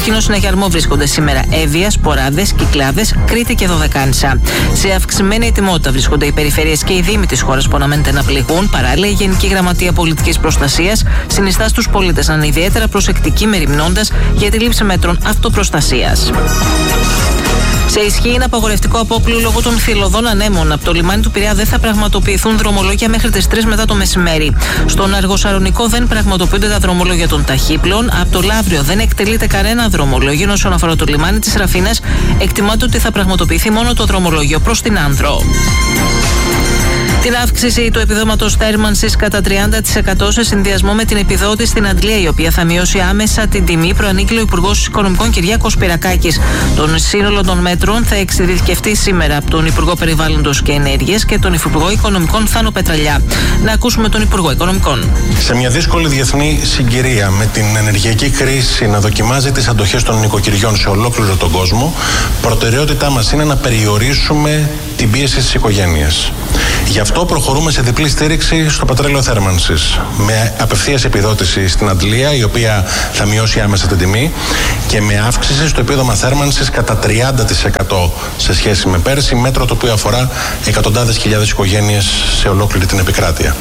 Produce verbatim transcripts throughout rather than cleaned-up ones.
κόκκινο συναγερμό βρίσκονται σήμερα Εύβοια, Ποράδες, Κυκλάδες, Κρήτη και Δωδεκάνησα. Σε αυξημένη ετοιμότητα βρίσκονται οι περιφέρειες και οι δήμοι της χώρας που αναμένεται να πληγούν. Παράλληλα, η Γενική Γραμματεία Πολιτικής Προστασίας συνιστά στους πολίτες να είναι ιδιαίτερα προσεκτικοί, μεριμνώντας για τη λήψη μέτρων αυτοπροστασίας. Σε ισχύ είναι απαγορευτικό απόπλου λόγω των θηλωδών ανέμων. Από το λιμάνι του Πειραιά δεν θα πραγματοποιηθούν δρομολόγια μέχρι τις τρεις μετά το μεσημέρι. Στον Αργοσαρονικό δεν πραγματοποιούνται τα δρομολόγια των ταχύπλων. Από το Λαύριο δεν εκτελείται κανένα δρομολόγιο. Όσον αφορά το λιμάνι της Ραφίνας, εκτιμάται ότι θα πραγματοποιηθεί μόνο το δρομολόγιο προς την Άνδρο. Την αύξηση του επιδόματος θέρμανσης κατά τριάντα τοις εκατό σε συνδυασμό με την επιδότηση στην Αντλία, η οποία θα μειώσει άμεσα την τιμή, προανήγγειλε ο Υπουργός Οικονομικών Κυριάκος Πυρακάκης. Τον σύνολο των μέτρων θα εξειδικευτεί σήμερα από τον Υπουργό Περιβάλλοντος και Ενέργειας και τον Υπουργό Οικονομικών Θάνο Πετραλιά. Να ακούσουμε τον Υπουργό Οικονομικών. Σε μια δύσκολη διεθνή συγκυρία, με την ενεργειακή κρίση να δοκιμάζει τις αντοχές των νοικοκυριών σε ολόκληρο τον κόσμο, προτεραιότητά μας είναι να περιορίσουμε την πίεση στις οικογένειες. Γι' αυτό προχωρούμε σε διπλή στήριξη στο πετρέλαιο θέρμανσης, με απευθείας επιδότηση στην Αντλία, η οποία θα μειώσει άμεσα την τιμή, και με αύξηση στο επίδομα θέρμανσης κατά τριάντα τοις εκατό σε σχέση με πέρσι, μέτρο το οποίο αφορά εκατοντάδες χιλιάδες οικογένειες σε ολόκληρη την επικράτεια.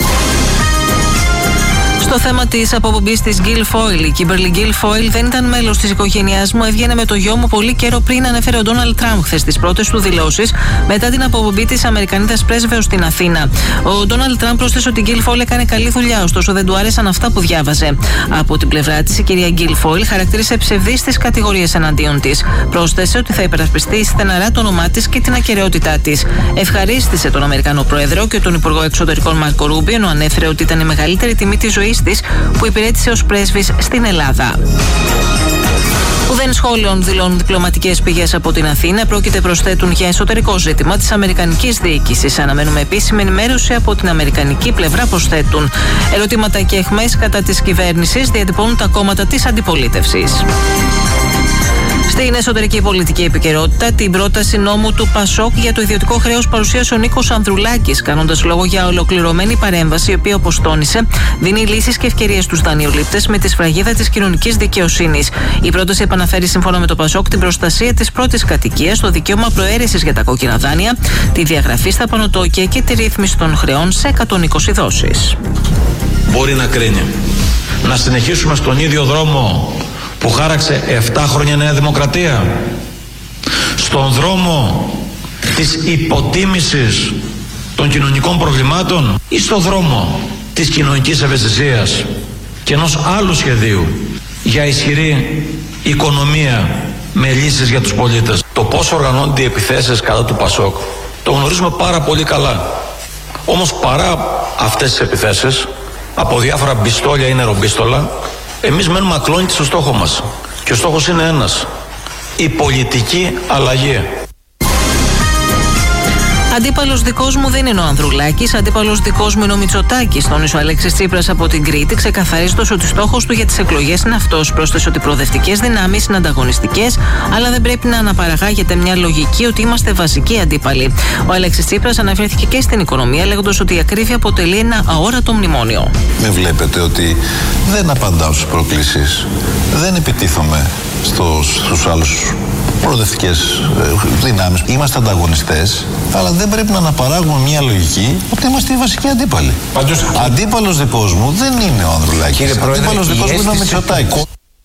Στο θέμα της αποπομπής της Guilfoyle, η Kimberly Guilfoyle δεν ήταν μέλος της οικογένειάς μου, έβγαινε με το γιο μου πολύ καιρό πριν, ανέφερε ο Ντόναλντ Τραμπ χθες στις πρώτες του δηλώσεις μετά την αποπομπή της Αμερικανίδας πρέσβεως στην Αθήνα. Ο Ντόναλντ Τραμπ πρόσθεσε ότι η Guilfoyle έκανε καλή δουλειά, ωστόσο δεν του άρεσαν αυτά που διάβαζε. Από την πλευρά της, η κυρία Guilfoyle χαρακτήρισε ψευδείς τις κατηγορίες εναντίον της. Πρόσθεσε ότι θα υπερασπιστεί στεναρά το όνομά της και την ακεραιότητά της. Ευχαρίστησε τον Αμερικανό Πρόεδρο και τον Υπουργό Εξωτερικών Μάρκο Ρούμπιο, ενώ ανέφερε ότι ήταν η μεγαλύτερη τιμή της ζωής της που υπηρέτησε ως πρέσβης στην Ελλάδα. Ουδέν σχόλων δηλώνουν διπλωματικές πηγές από την Αθήνα. Πρόκειται, προσθέτουν, για εσωτερικό ζήτημα της Αμερικανικής διοίκησης. Αναμένουμε επίσημη ενημέρωση από την Αμερικανική πλευρά, προσθέτουν. Ερωτήματα και αιχμές κατά της κυβέρνησης διατυπώνουν τα κόμματα της αντιπολίτευσης. Στην εσωτερική πολιτική επικαιρότητα, την πρόταση νόμου του Πασόκ για το ιδιωτικό χρέος παρουσίασε ο Νίκος Ανδρουλάκης, κάνοντας λόγο για ολοκληρωμένη παρέμβαση, η οποία, όπως τόνισε, δίνει λύσεις και ευκαιρίες στους δανειολήπτες με τη σφραγίδα της κοινωνικής δικαιοσύνης. Η πρόταση επαναφέρει, σύμφωνα με το Πασόκ, την προστασία της πρώτης κατοικίας, το δικαίωμα προαίρεσης για τα κόκκινα δάνεια, τη διαγραφή στα πανωτόκια και τη ρύθμιση των χρεών σε εκατόν είκοσι δόσεις. Μπορεί να κρίνει να συνεχίσουμε στον ίδιο δρόμο που χάραξε επτά χρόνια Νέα Δημοκρατία, στον δρόμο της υποτίμησης των κοινωνικών προβλημάτων, ή στον δρόμο της κοινωνικής ευαισθησίας και ενός άλλου σχεδίου για ισχυρή οικονομία με λύσεις για τους πολίτες. Το πώς οργανώνται οι επιθέσεις κατά του Πασόκ το γνωρίζουμε πάρα πολύ καλά. Όμως παρά αυτές τις επιθέσεις από διάφορα μπιστόλια ή νερομπίστολα, εμείς μένουμε ακλόνητοι στο στόχο μας. Και ο στόχος είναι ένας: η πολιτική αλλαγή. Αντίπαλος δικός μου δεν είναι ο Ανδρουλάκης, αντίπαλος δικός μου είναι ο Μητσοτάκης, τόνισε ο Αλέξης Τσίπρας από την Κρήτη, ξεκαθαρίζοντας ότι στόχος του για τις εκλογές είναι αυτός. Πρόσθεσε ότι οι προοδευτικές δυνάμεις είναι ανταγωνιστικές, αλλά δεν πρέπει να αναπαραγάγεται μια λογική ότι είμαστε βασικοί αντίπαλοι. Ο Αλέξης Τσίπρας αναφέρθηκε και στην οικονομία, λέγοντας ότι η ακρίβεια αποτελεί ένα αόρατο μνημόνιο. Με βλέπετε ότι δεν απαντάω στις προκλήσεις, δεν επιτίθομαι στους, στους άλλους προοδευτικές δυνάμεις. Είμαστε ανταγωνιστές, αλλά δεν πρέπει να αναπαράγουμε μια λογική ότι είμαστε οι βασικοί αντίπαλοι. Πάντως, αντίπαλος δικός μου δεν είναι ο Ανδρουλάκης. Αντίπαλος δικός μου είναι ο Μητσοτάκης.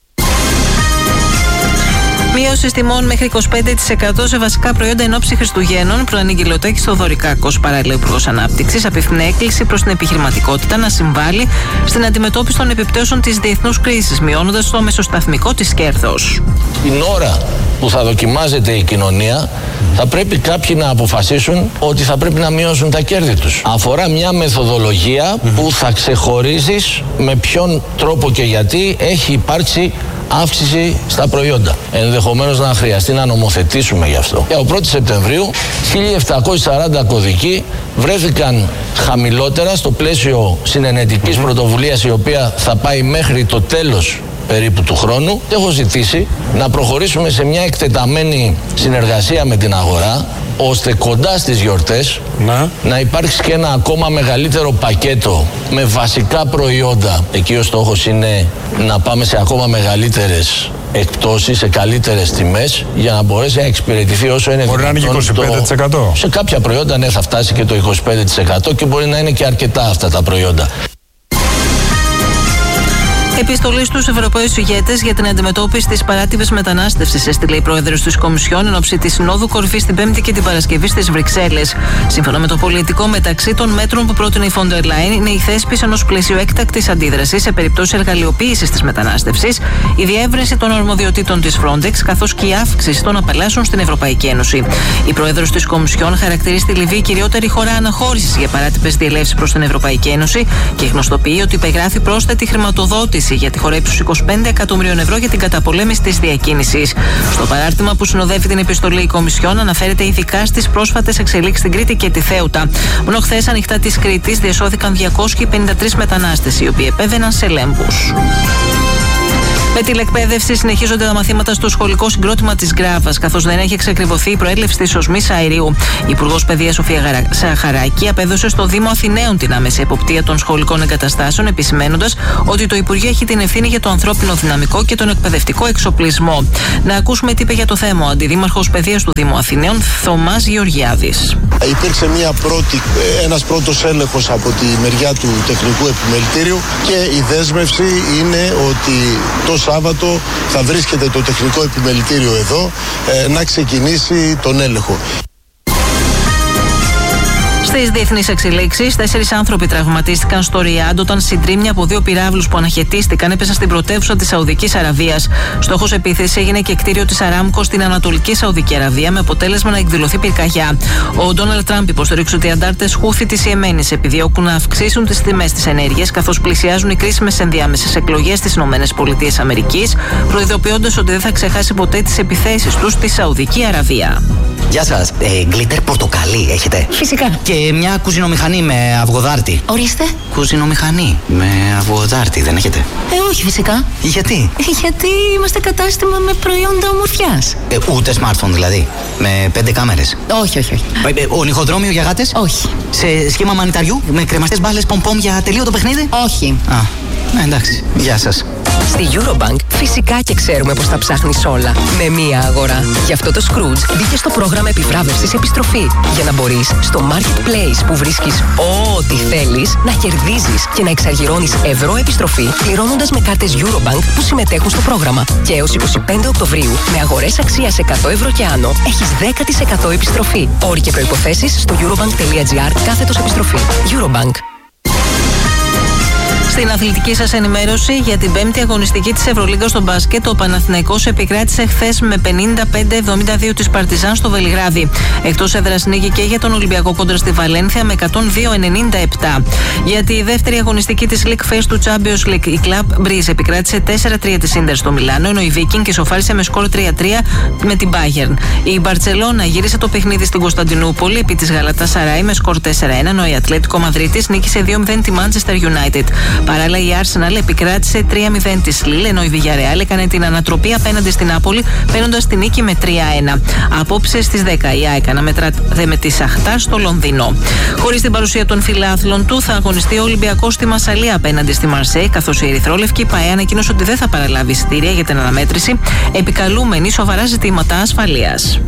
Μείωση τιμών μέχρι είκοσι πέντε τοις εκατό σε βασικά προϊόντα εν ώψη Χριστουγέννων, προανήγγειλε ο Τάκης Θοδωρικάκος. Παράλληλα, ο Υπουργός Ανάπτυξης απευθύνει έκκληση προς την επιχειρηματικότητα να συμβάλλει στην αντιμετώπιση των επιπτώσεων της διεθνούς κρίσης, μειώνοντας το μεσοσταθμικό της κέρδος. Την ώρα που θα δοκιμάζεται η κοινωνία, θα πρέπει κάποιοι να αποφασίσουν ότι θα πρέπει να μειώσουν τα κέρδη τους. Αφορά μια μεθοδολογία mm-hmm. που θα ξεχωρίζεις με ποιον τρόπο και γιατί έχει υπάρξει αύξηση στα προϊόντα. Ενδεχομένως να χρειαστεί να νομοθετήσουμε γι' αυτό. Και από πρώτη Σεπτεμβρίου, χίλια επτακόσιοι σαράντα κωδικοί βρέθηκαν χαμηλότερα στο πλαίσιο συνενετικής mm-hmm. πρωτοβουλίας, η οποία θα πάει μέχρι το τέλος περίπου του χρόνου. Έχω ζητήσει να προχωρήσουμε σε μια εκτεταμένη συνεργασία με την αγορά, ώστε κοντά στις γιορτές να, να υπάρξει και ένα ακόμα μεγαλύτερο πακέτο με βασικά προϊόντα. Εκεί ο στόχος είναι να πάμε σε ακόμα μεγαλύτερες εκπτώσεις, σε καλύτερες τιμές για να μπορέσει να εξυπηρετηθεί όσο είναι μπορεί δυνατόν. Μπορεί να είναι είκοσι πέντε τοις εκατό. Το... Σε κάποια προϊόντα ναι, θα φτάσει και το είκοσι πέντε τοις εκατό και μπορεί να είναι και αρκετά αυτά τα προϊόντα. Επιστολή στους Ευρωπαίους ηγέτες για την αντιμετώπιση της παράτυπης μετανάστευσης έστειλε η πρόεδρος της Κομισιόν εν ώψη της Συνόδου Κορυφής την Πέμπτη και την Παρασκευή στις Βρυξέλλες. Σύμφωνα με το πολιτικό, μεταξύ των μέτρων που πρότεινε η Φόντερ Λάιν είναι η θέσπιση ενός πλαισίου έκτακτης αντίδρασης σε περιπτώσεις εργαλειοποίησης της μετανάστευσης, η διεύρυνση των αρμοδιοτήτων της Frontex καθώς και η αύξηση των απελάσεων στην Ευρωπαϊκή Ένωση. Η πρόεδρος της Κομισιόν χαρακτηρίζει τη Λιβύη κυριότερη χώρα αναχώρησης για παράτυπες διελεύσεις προς την Ευρωπαϊκή Ένωση και γνωστοποιεί ότι υπεγράφει πρόσθετη χρηματοδότηση για τη χώρα ύψους είκοσι πέντε εκατομμυρίων ευρώ για την καταπολέμηση της διακίνησης. Στο παράρτημα που συνοδεύει την επιστολή, η Κομισιόν αναφέρεται ειδικά στις πρόσφατες εξελίξεις στην Κρήτη και τη Θέουτα. Μόνο χθες ανοιχτά της Κρήτης διασώθηκαν διακόσιοι πενήντα τρεις μετανάστες, οι οποίοι επέβαιναν σε λέμβους. Με τηλεκπαίδευση συνεχίζονται τα μαθήματα στο σχολικό συγκρότημα της Γκράβας, καθώς δεν έχει εξακριβωθεί η προέλευση της οσμής αερίου. Η Υπουργός Παιδείας Σοφία Σαχαράκη απέδωσε στο Δήμο Αθηναίων την άμεση εποπτεία των σχολικών εγκαταστάσεων, επισημαίνοντας ότι το Υπουργείο έχει την ευθύνη για το ανθρώπινο δυναμικό και τον εκπαιδευτικό εξοπλισμό. Να ακούσουμε τι είπε για το θέμα ο Αντιδήμαρχος Παιδείας του Δήμου Αθηναίων, Θωμάς Γεωργιάδης. Υπήρξε μια πρώτη, ένας πρώτος έλεγχος από τη μεριά του τεχνικού επιμελητήριου και η δέσμευση είναι ότι το Σάββατο θα βρίσκεται το τεχνικό επιμελητήριο εδώ ε, να ξεκινήσει τον έλεγχο. Στις διεθνείς εξελίξεις, τέσσερις άνθρωποι τραυματίστηκαν στο Ριάντ όταν συντρίμμια από δύο πυράβλους που αναχαιτίστηκαν έπεσαν στην πρωτεύουσα της Σαουδικής Αραβίας. Στόχος επίθεσης έγινε και κτίριο της Αράμκο στην Ανατολική Σαουδική Αραβία, με αποτέλεσμα να εκδηλωθεί πυρκαγιά. Ο Ντόναλντ Τραμπ υποστηρίξε ότι οι αντάρτες Χούθη της Ιεμένης επιδιώκουν να αυξήσουν τις τιμές της ενέργειας, καθώς πλησιάζουν οι κρίσιμες ενδιάμεσες εκλογές στις ΗΠΑ, προειδοποιώντας ότι δεν θα ξεχάσει ποτέ τις επιθέσεις του στη Σαουδική Αραβία. Γεια σας. Ε, γκλίτερ πορτοκαλί έχετε? Φυσικά. Και μια κουζινομηχανή με αυγοδάρτη. Ορίστε. Κουζινομηχανή με αυγοδάρτη δεν έχετε? Ε, όχι φυσικά. Γιατί? Γιατί είμαστε κατάστημα με προϊόντα ομορφιάς. Ε, ούτε smartphone δηλαδή? Με πέντε κάμερες? Όχι, όχι, όχι. Ε, ε, ονυχοδρόμιο για γάτες? Όχι. Σε σχήμα μανιταριού? Με κρεμαστές μπάλες πομ-πομ για τελείωτο παιχνίδι? Όχι. Α, ναι, εντάξει. Γεια σας. Στη Eurobank φυσικά και ξέρουμε πως τα ψάχνεις όλα με μία αγορά. Γι' αυτό το Scrooge μπήκε στο πρόγραμμα επιβράβευσης επιστροφή για να μπορείς στο Marketplace που βρίσκεις ό,τι θέλεις να κερδίζεις και να εξαργυρώνεις ευρώ επιστροφή πληρώνοντας με κάρτες Eurobank που συμμετέχουν στο πρόγραμμα. Και έως είκοσι πέντε Οκτωβρίου με αγορές αξίας εκατό ευρώ και άνω έχεις δέκα τοις εκατό επιστροφή. Όροι και προϋποθέσεις στο eurobank.gr κάθετος επιστροφή. Eurobank. Στην αθλητική σας ενημέρωση για την πέμπτη αγωνιστική της Ευρωλίγκας στο μπάσκετ, ο Παναθηναϊκός επικράτησε χθες με πενήντα πέντε εβδομήντα δύο της Παρτιζάν στο Βελιγράδι. Εκτός έδρας νίκη και για τον Ολυμπιακό κόντρα στη Βαλένθια με εκατόν δύο ενενήντα επτά. Για τη δεύτερη αγωνιστική της League Phase του Champions League, η Club Breeze επικράτησε τέσσερα τρία της Ίντερ στο Μιλάνο, ενώ η Viking ισοφάρισε με σκορ τρία τρία με την Bayern. Η Μπαρτσελώνα γύρισε το παιχνίδι στην Κωνσταντινούπολη επί της Γαλατασαράι με σκορ τέσσερα ένα, ενώ η Ατλέτικο Μαδρίτης νίκησε δύο μηδέν τη Manchester United. Παράλληλα, η Arsenal επικράτησε τρία μηδέν τη Lille, ενώ η Villarreal έκανε την ανατροπή απέναντι στην Νάπολη, παίρνοντας τη νίκη με τρία ένα. Απόψε στις δέκα η ΑΕΚ αναμετράται με τη Σαχτάρ στο Λονδίνο. Χωρίς την παρουσία των φιλάθλων του, θα αγωνιστεί ο Ολυμπιακός στη Μασσαλία απέναντι στη Μαρσέη, καθώς η Ερυθρόλευκη ΠΑΕ ανακοίνωσε ότι δεν θα παραλάβει εισιτήρια για την αναμέτρηση, επικαλούμενη σοβαρά ζητήματα ασφαλείας.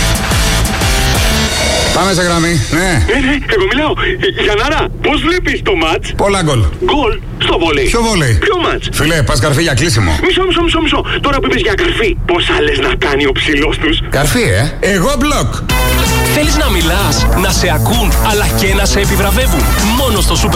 Πάμε σε γραμμή, ναι. Ε, ναι, εγώ μιλάω. Γιαννάρα, πώς βλέπεις το μάτς? Πολλά γκολ. Γκολ στο βόλεϊ. Ποιο βόλεϊ? Ποιο μάτς? Φίλε, πας καρφί για κλείσιμο. Μισό, μισό, μισό, μισό. Τώρα που είπες για καρφί, πόσα λες να κάνει ο ψηλός τους? Καρφί, ε. Εγώ μπλοκ. Θέλεις να μιλάς, να σε ακούν, αλλά και να σε επιβραβεύουν. Μόνο στο Super